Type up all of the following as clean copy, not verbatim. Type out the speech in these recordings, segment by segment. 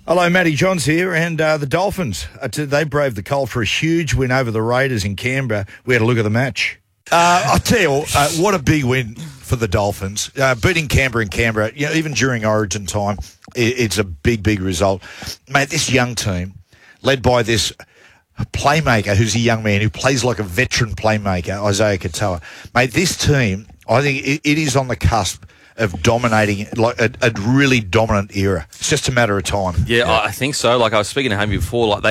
Hello, Matty Johns here, and the Dolphins, they braved the cold for a huge win over the Raiders in Canberra. We had a look at the match. I'll tell you, what a big win for the Dolphins. Beating Canberra in Canberra, even during Origin time, it's a big, big result. Mate, this young team, led by this playmaker who's a young man who plays like a veteran playmaker, Isaiah Katoa. Mate, this team, I think it is on the cusp of dominating, like a really dominant era. It's just a matter of time. Yeah, I think so. Like I was speaking to Hammy before, like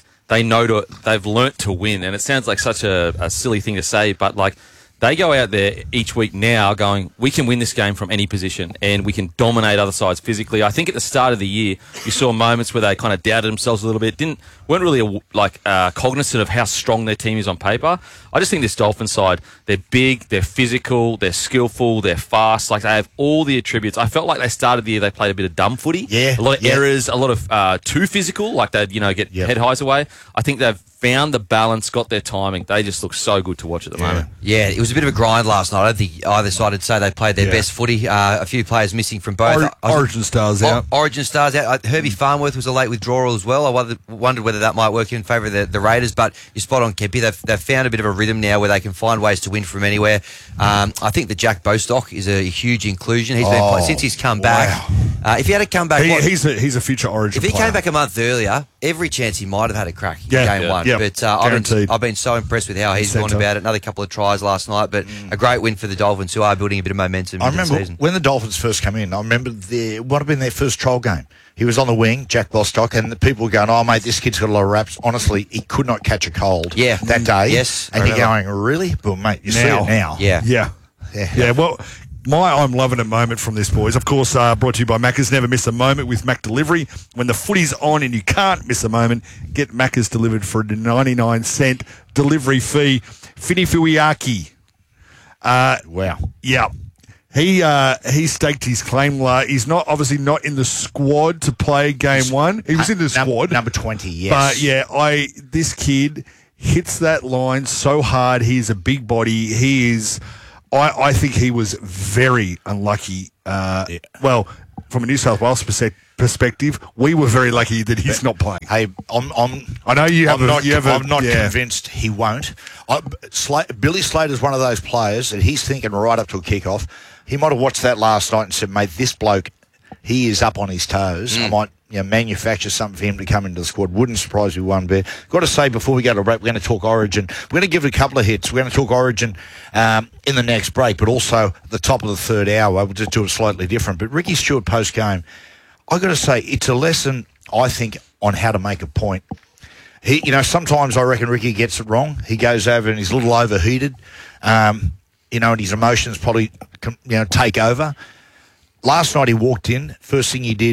they've learnt to win, and it sounds like such a silly thing to say, but like they go out there each week now going, we can win this game from any position and we can dominate other sides physically. I think at the start of the year, you saw moments where they kind of doubted themselves a little bit, weren't really cognizant of how strong their team is on paper. I just think this Dolphins side, they're big, they're physical, they're skillful, they're fast. Like they have all the attributes. I felt like they started the year, they played a bit of dumb footy. Yeah. A lot of errors, a lot of too physical, like they'd, get head highs away. I think they've found the balance, got their timing. They just look so good to watch at the moment. Yeah, it was a bit of a grind last night. I don't think either side would say they played their best footy. A few players missing from both. Origin stars out. Origin stars out. Herbie Farnworth was a late withdrawal as well. I wondered whether that might work in favour of the Raiders, but you're spot on, Kempy. They've found a bit of a rhythm now where they can find ways to win from anywhere. I think that Jack Bostock is a huge inclusion. He's been playing since he's come back. If he had come back... He's a future Origin player. If he came back a month earlier, every chance he might have had a crack in game one. But I've been so impressed with how he's gone about it. Another couple of tries last night, but a great win for the Dolphins, who are building a bit of momentum into the season. I remember when the Dolphins first came in, what would have been their first trial game. He was on the wing, Jack Bostock, and the people were going, oh, mate, this kid's got a lot of raps. Honestly, he could not catch a cold that day. Yes. And you're going, really? Well, mate, you see it now. Yeah, well... My I'm loving it moment from this, boys. Of course, brought to you by Macca's. Never miss a moment with Mac Delivery. When the footy's on and you can't miss a moment, get Macca's delivered for a 99-cent delivery fee. Fini Fuiaki. Wow. Yeah. He staked his claim. He's obviously not in the squad to play game one. He was in the squad. Number 20, yes. But, this kid hits that line so hard. He's a big body. He is... I think he was very unlucky. Well, from a New South Wales perspective, we were very lucky that he's not playing. Hey, I know you have. I'm not convinced he won't. Billy Slater's one of those players that he's thinking right up to a kickoff. He might have watched that last night and said, "Mate, this bloke, he is up on his toes. I might." Manufacture something for him to come into the squad. Wouldn't surprise me one bit. Got to say, before we go to break, we're going to talk Origin. We're going to give it a couple of hits. We're going to talk Origin in the next break, but also at the top of the third hour. We'll just do it slightly different. But Ricky Stewart post-game, I've got to say, it's a lesson, I think, on how to make a point. Sometimes I reckon Ricky gets it wrong. He goes over and he's a little overheated, and his emotions probably, take over. Last night he walked in. First thing he did,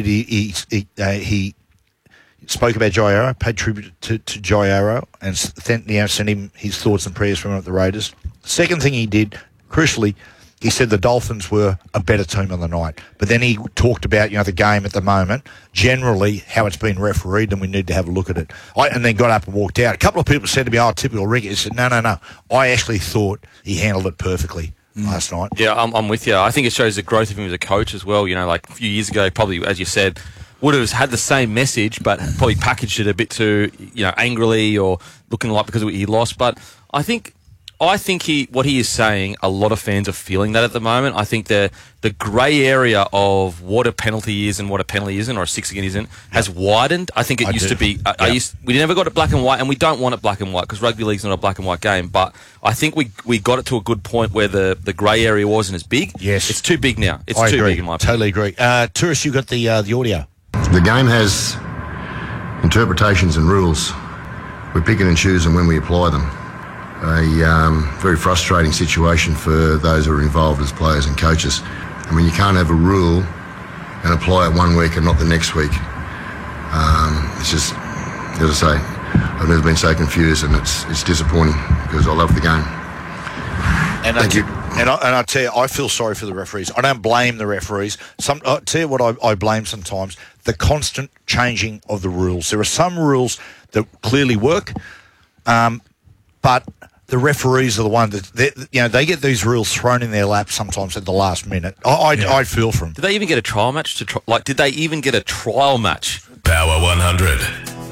he spoke about Jai Arrow, paid tribute to Jai Arrow, and sent him his thoughts and prayers from him at the Raiders. Second thing he did, crucially, he said the Dolphins were a better team on the night. But then he talked about the game at the moment, generally how it's been refereed, and we need to have a look at it. And then got up and walked out. A couple of people said to me, "Oh, typical Ricky." I said, "No. I actually thought he handled it perfectly." Last night. Yeah, I'm with you. I think it shows the growth of him as a coach as well. Like a few years ago, probably, as you said, would have had the same message, but probably packaged it a bit too, angrily or looking like because he lost. But I think what he is saying, a lot of fans are feeling that at the moment. I think the grey area of what a penalty is and what a penalty isn't, or a 6 again isn't, has widened. I think it used to be. We never got it black and white, and we don't want it black and white because rugby league's not a black and white game. But I think we got it to a good point where the grey area wasn't as big. Yes, it's too big now. It's too big in my opinion. Totally agree. Tourist, you got the audio. The game has interpretations and rules. We pick and choose them when we apply them. A very frustrating situation for those who are involved as players and coaches. I mean, you can't have a rule and apply it one week and not the next week. It's just, as I say, I've never been so confused, and it's disappointing because I love the game. And Thank you. And I tell you, I feel sorry for the referees. I don't blame the referees. I tell you what I blame sometimes, the constant changing of the rules. There are some rules that clearly work, but the referees are the ones that they get these rules thrown in their lap sometimes at the last minute. I feel for them. Did they even get a trial match? Did they even get a trial match Power 100.